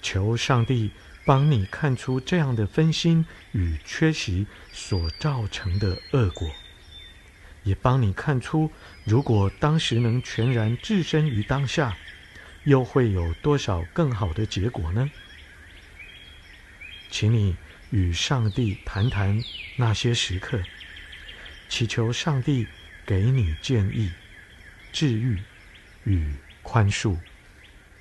求上帝帮你看出这样的分心与缺席所造成的恶果，也帮你看出，如果当时能全然置身于当下，又会有多少更好的结果呢？请你与上帝谈谈那些时刻，祈求上帝给你建议、治愈与宽恕。